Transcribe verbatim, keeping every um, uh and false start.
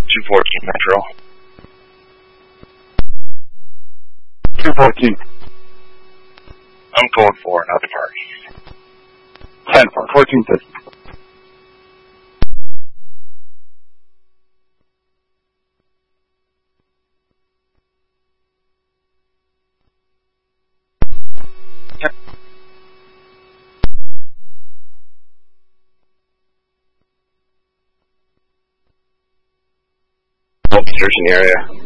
two fourteen Metro. two fourteen. I'm code four, not the party. ten four, fourteen fifty. Searching the area.